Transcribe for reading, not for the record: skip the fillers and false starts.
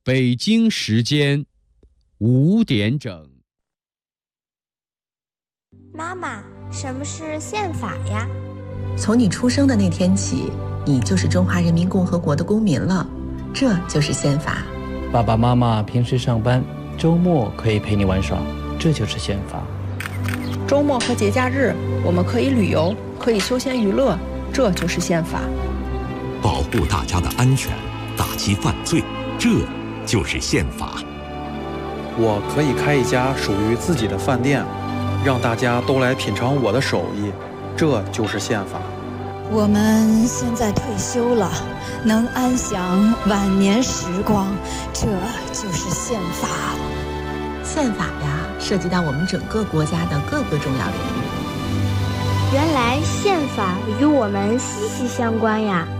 北京时间5点整。 妈妈，什么是宪法呀？ 从你出生的那天起，你就是中华人民共和国的公民了，这就是宪法。 爸爸妈妈平时上班，周末可以陪你玩耍，这就是宪法。 周末和节假日，我们可以旅游，可以休闲娱乐，这就是宪法。 保护大家的安全，打击犯罪，这就是宪法。 我可以开一家属于自己的饭店，让大家都来品尝我的手艺，这就是宪法。 我们现在退休了，能安享晚年时光，这就是宪法。 宪法呀，涉及到我们整个国家的各个重要领域。 原来宪法与我们息息相关呀。